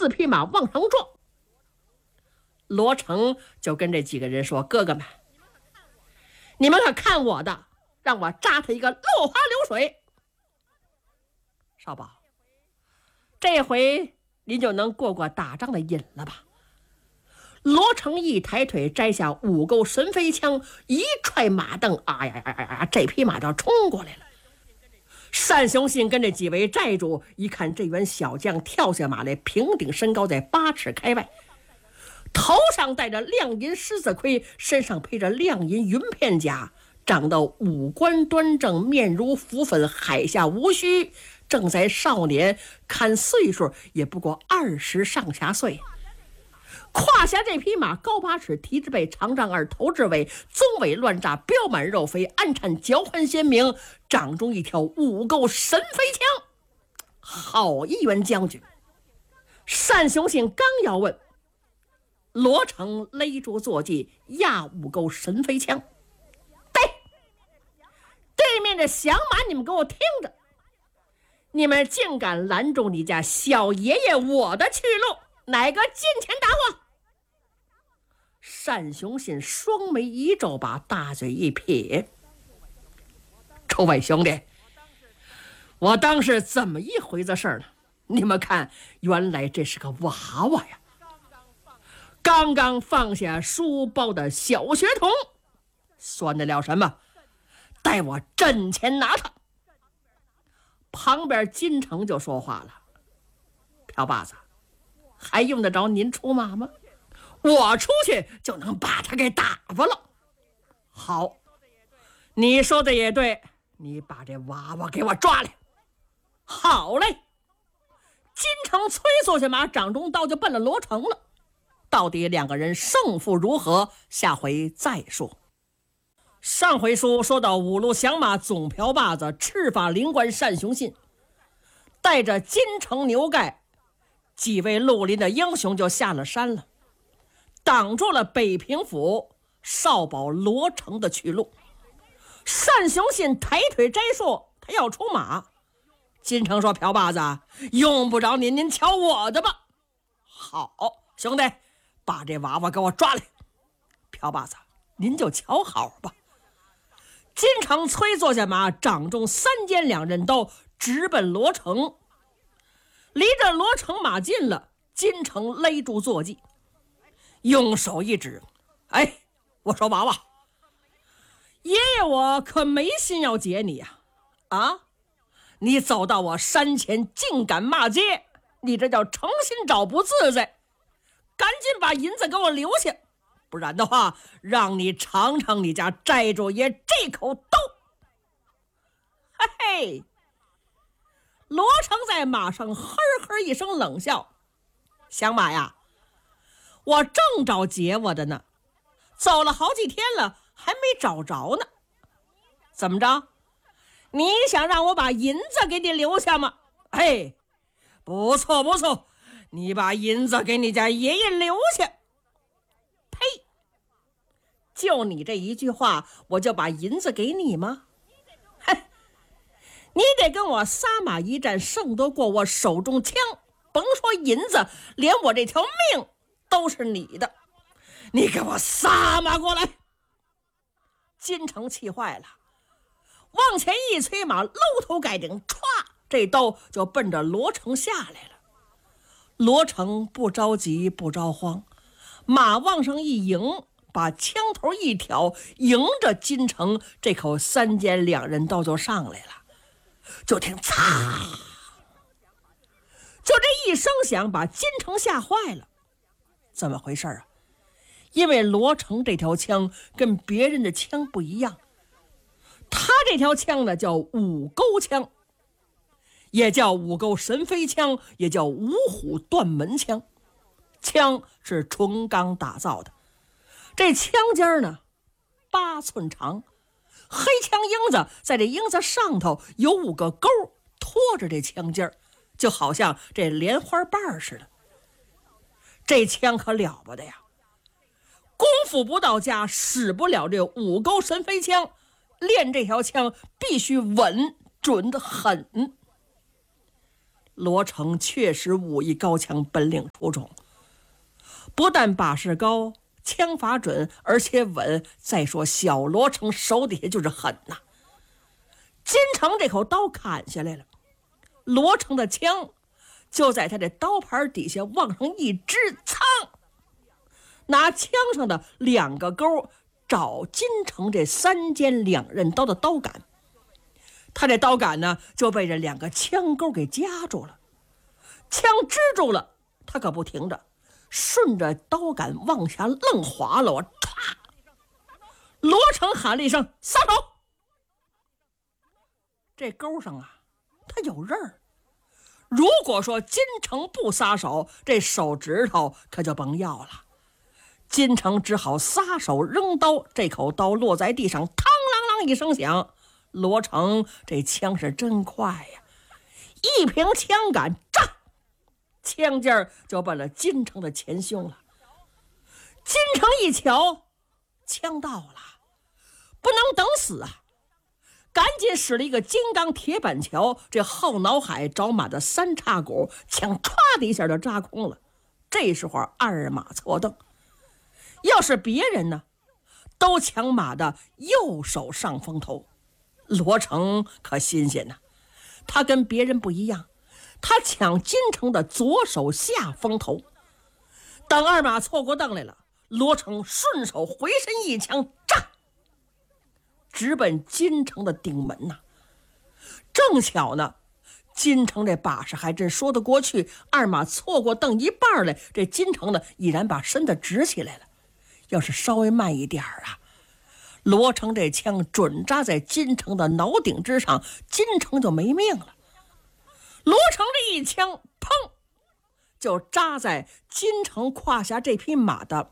4匹马往上撞。罗成就跟这几个人说：“哥哥们，你们可看我的，让我扎他一个落花流水。少保，这回您就能过打仗的瘾了吧？”罗成一抬腿摘下5钩神飞枪，一踹马蹬，这匹马就冲过来了。单雄信跟这几位寨主一看，这员小将跳下马来，平顶身高在8尺开外，头上戴着亮银狮子盔，身上披着亮银云片甲，长得五官端正，面如浮粉，海下无须，正在少年，看岁数也不过20上下岁。胯下这匹马高8尺，蹄之背长丈2，头至尾鬃尾乱炸，膘满肉肥，暗颤脚环鲜明，掌中一条5钩神飞枪。好一员将军！单雄信刚要问，罗成勒住坐骑，压5钩神飞枪。对面的响马，你们给我听着！你们竟敢拦住你家小爷爷我的去路，哪个进前打我？单雄信双眉一皱，把大嘴一撇：“诸位兄弟，我当是怎么一回子事呢？你们看，原来这是个娃娃呀！刚刚放下书包的小学童，算得了什么？待我阵前拿他。”旁边金城就说话了：“朴把子，还用得着您出马吗？我出去就能把他给打发了。”“好，你说的也对，你把这娃娃给我抓来。”“好嘞！”金城催坐下马，掌中刀就奔了罗成了。到底2个人胜负如何，下回再说。上回书说到5路响马总朴把子，赤发灵官单雄信带着金城牛盖几位绿林的英雄就下了山了，挡住了北平府少保罗成的去路。单雄信抬腿摘树，他要出马。金城说：“朴把子，用不着您瞧我的吧。”“好，兄弟，把这娃娃给我抓来。”“朴把子，您就瞧好吧。”金城催坐下马，掌中3尖2刃刀，直奔罗成。离着罗成马近了，金城勒住坐骑，用手一指：“哎，我说娃娃，爷爷我可没心要劫你呀！啊，你走到我山前竟敢骂街，你这叫诚心找不自在，赶紧把银子给我留下，不然的话，让你尝尝你家寨主爷这口刀。”嘿嘿，罗成在马上呵呵一声冷笑：“响马呀，我正找劫我的呢，走了好几天了，还没找着呢。怎么着？你想让我把银子给你留下吗？嘿，不错不错，你把银子给你家爷爷留下。呸！就你这一句话，我就把银子给你吗？哼！你得跟我撒马一战，胜得过我手中枪，甭说银子，连我这条命都是你的。你给我撒马过来！”金城气坏了，往前一催马，搂头盖顶，歘，这刀就奔着罗成下来了。罗成不着急不着慌，马往上一迎，把枪头一挑，迎着金城这口3尖2刃刀就上来了。就听嚓，就这一声响，把金城吓坏了。怎么回事啊？因为罗成这条枪跟别人的枪不一样，他这条枪呢叫5钩枪，也叫5钩神飞枪，也叫5虎断门枪。枪是纯钢打造的，这枪尖呢8寸长，黑枪缨子在这缨子上头有5个钩拖着这枪尖，就好像这莲花瓣似的。这枪可了不得呀，功夫不到家，使不了这5钩神飞枪，练这条枪必须稳准得很。 罗成确实武艺高强，本领出众，不但把式高，枪法准，而且稳。再说小罗成手底下就是狠呐。金城这口刀砍下来了，罗成的枪就在他的刀盘底下往上一支，噌，拿枪上的2个钩找金城这3尖2刃刀的刀杆，他这刀杆呢就被这2个枪钩给夹住了。枪支住了，他可不停着，顺着刀杆往下愣滑了。唰！罗成喊了一声：“撒手！”这钩上啊，他有刃儿。如果说金城不撒手，这手指头可就甭要了。金城只好撒手扔刀，这口刀落在地上，嘡啷啷一声响。罗成这枪是真快呀，一平枪杆，炸，枪尖儿就奔了金城的前胸了。金城一瞧，枪到了，不能等死啊！赶紧使了一个金刚铁板桥，这后脑海找马的3叉骨，枪歘的一下就扎空了。这时候二马错蹬，要是别人呢，都抢马的右手上风头。罗成可新鲜呐，他跟别人不一样，他抢金城的左手下风头。等二马错过蹬来了，罗成顺手回身一枪，炸，直奔金城的顶门呐。正巧呢，金城这把式还真说得过去，二马错过蹬一半来，这金城呢已然把身子直起来了。要是稍微慢一点啊，罗成这枪准扎在金城的脑顶之上，金城就没命了。罗成这一枪，砰，就扎在金城胯下这匹马的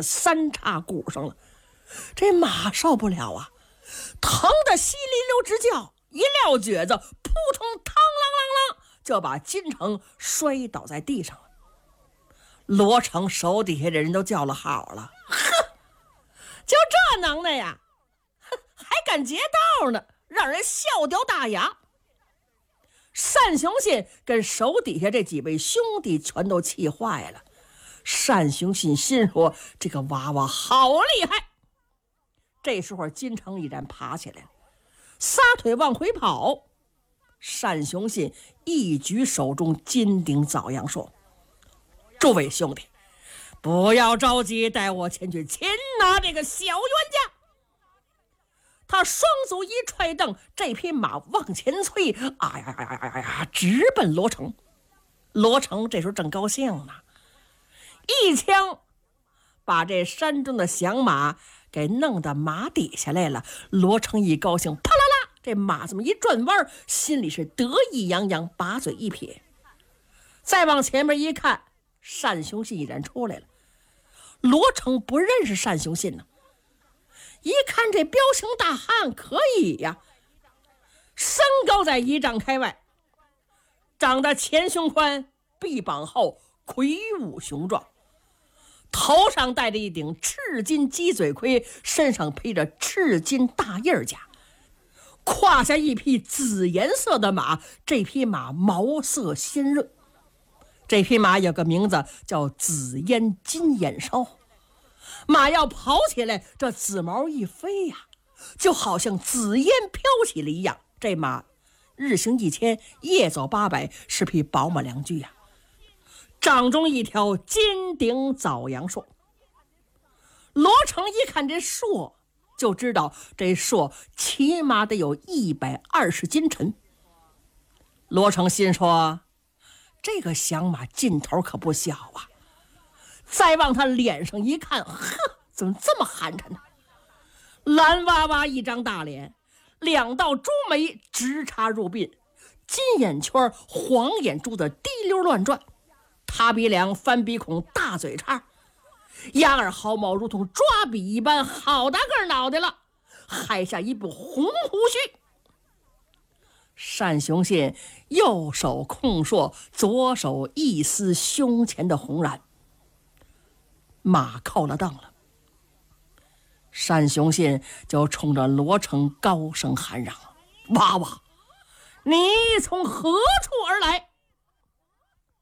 3叉骨上了。这马受不了啊，疼得稀里溜直叫，一撂蹶子，扑通，嘡啷啷啷，就把金城摔倒在地上了。罗成手底下的人都叫了好了，呵，就这能耐呀，还敢劫道呢，让人笑掉大牙。单雄信跟手底下这几位兄弟全都气坏了。单雄信心说：“这个娃娃好厉害！”这时候金城已然爬起来了，撒腿往回跑。单雄信一举手中金鼎枣阳说：“诸位兄弟，不要着急，带我前去擒拿这个小冤家。”他双足一踹蹬，这匹马往前催，直奔罗成。罗成这时候正高兴呢，一枪把这山中的响马给弄到马底下来了。罗成一高兴，啪啦啦，这马这么一转弯，心里是得意洋洋，把嘴一撇。再往前面一看，单雄信已然出来了。罗成不认识单雄信呢，一看这彪形大汉可以呀，身高在1丈开外，长得前胸宽，臂膀厚，魁梧雄壮，头上戴着一顶赤金鸡嘴盔，身上披着赤金大印甲，胯下一匹紫颜色的马，这匹马毛色鲜润。这匹马有个名字叫紫烟金眼梢，马要跑起来，这紫毛一飞呀，就好像紫烟飘起了一样。这马日行1000，夜走800，是匹宝马良驹呀。掌中一条金顶枣阳硕。罗成一看这硕，就知道这硕起码得有120斤沉。罗成心说，这个响马劲头可不小啊。再往他脸上一看，呵，怎么这么寒碜呢？蓝哇哇一张大脸，2道朱眉直插入鬓，金眼圈黄眼珠子滴溜乱转，塌鼻梁翻鼻孔大嘴叉，鸭耳毫毛如同抓笔一般，好大个脑袋了，海下一部红胡须。单雄信右手控槊，左手一撕胸前的红髯，马扣了蹬了。单雄信就冲着罗成高声喊嚷：“娃娃，你从何处而来？”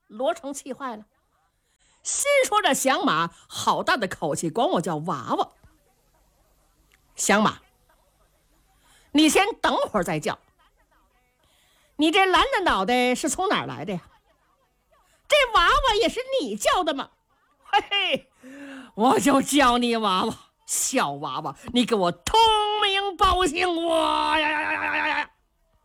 罗成气坏了，心说这响马好大的口气，管我叫娃娃。响马，你先等会儿再叫。你这蓝的脑袋是从哪儿来的呀？这娃娃也是你叫的吗？嘿嘿，我就叫你娃娃，小娃娃，你给我通名报姓！我呀呀呀呀呀呀！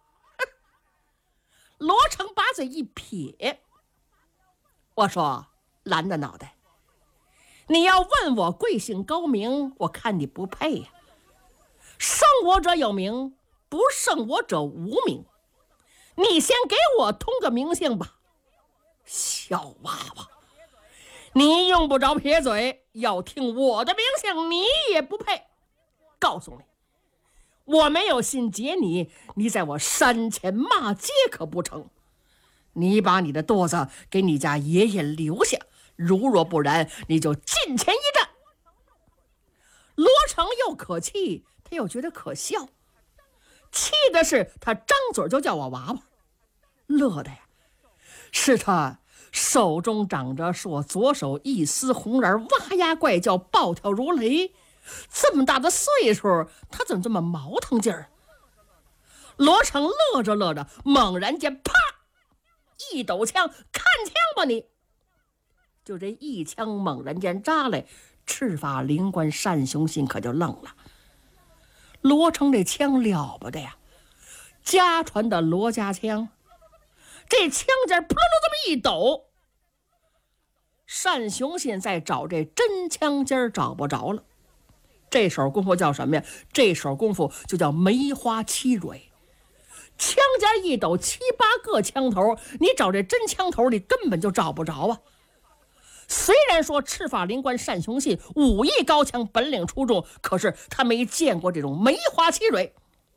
罗成把嘴一撇，我说蓝的脑袋，你要问我贵姓高明，我看你不配呀。胜我者有名，不胜我者无名。你先给我通个名姓吧，小娃娃，你用不着撇嘴，要听我的名姓，你也不配。告诉你，我没有心结你，你在我山前骂街可不成。你把你的肚子给你家爷爷留下，如若不然，你就近前一战。罗成又可气，他又觉得可笑。气的是他张嘴就叫我娃娃，乐的呀是他手中长着是我左手一丝红人，哇呀怪叫，暴跳如雷。这么大的岁数，他怎么这么毛腾劲儿？罗成乐着乐着，猛然间啪一抖枪，看枪吧你！就这一枪猛然间扎来，赤发灵官单雄信可就愣了。罗成这枪了不得呀，家传的罗家枪，这枪尖扑噜这么一抖，单雄信再找这真枪尖找不着了。这手功夫叫什么呀？这手功夫就叫梅花七蕊。枪尖一抖，7、8个枪头，你找这真枪头你根本就找不着啊。虽然说赤发灵官单雄信武艺高强，本领出众，可是他没见过这种梅花七蕊。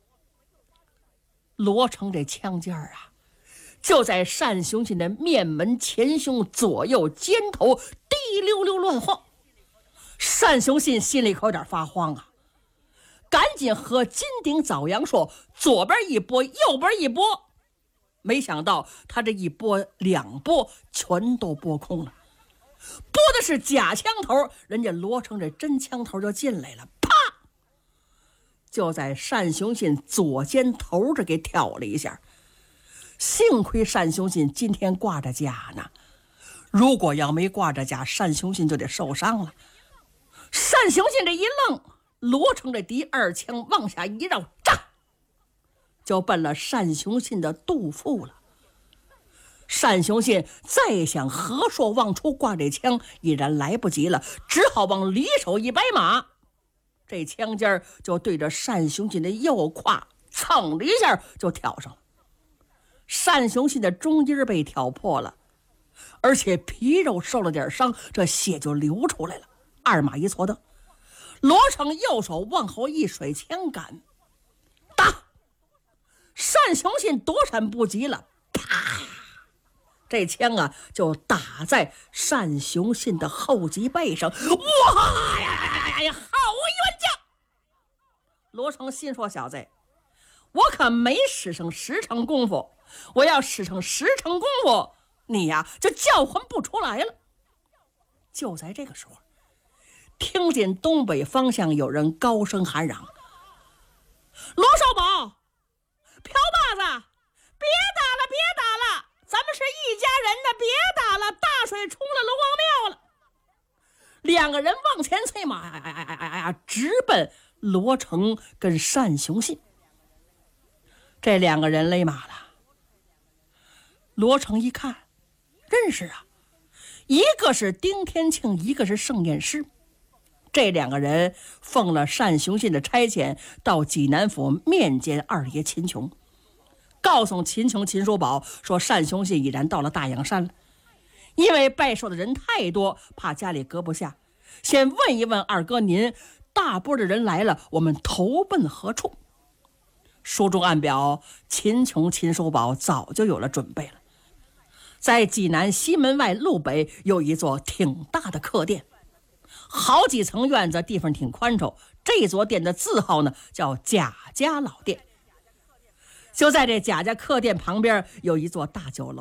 罗成这枪尖啊，就在单雄信的面门、前胸、左右、肩头滴溜溜乱晃。单雄信心里可有点发慌啊，赶紧和金鼎枣阳说，左边一拨，右边一拨。没想到他这一拨2拨全都拨空了，拨的是假枪头，人家罗成这真枪头就进来了，啪就在单雄信左肩头这给挑了一下。幸亏单雄信今天挂着甲呢，如果要没挂着甲，单雄信就得受伤了。单雄信这一愣，罗成这第2枪往下一绕，炸就奔了单雄信的肚腹了。单雄信再想合硕往出挂这枪，已然来不及了，只好往里手一摆马，这枪尖就对着单雄信的右胯蹭的一下就挑上了。单雄信的中音被挑破了，而且皮肉受了点伤，这血就流出来了。2马一错蹬，罗成右手往后一甩，枪杆打，单雄信躲闪不及了，啪！这枪啊就打在单雄信的后脊背上，哇呀，好冤家！罗成心说，小子，我可没使上10成功夫，我要使上10成功夫，你呀就叫唤不出来了。就在这个时候，听见东北方向有人高声喊嚷：“罗少宝，瓢把子，别打了，别打了，咱们是一家人的，别打了，大水冲了龙王庙了。”2个人往前催马，直奔罗成跟单雄信。这2个人勒马了，罗成一看认识啊，一个是丁天庆，一个是盛验师。这2个人奉了单雄信的差遣，到济南府面见2爷秦琼，告诉秦琼、秦叔宝说单雄信已然到了大洋山了，因为拜寿的人太多，怕家里搁不下，先问一问2哥您，大波的人来了，我们投奔何处？书中暗表，秦琼、秦叔宝早就有了准备了。在济南西门外路北有一座挺大的客店，好几层院子，地方挺宽敞。这座店的字号呢叫贾家老店。就在这贾家客店旁边有一座大酒楼，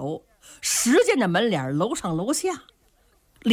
时间的门脸，楼上楼下。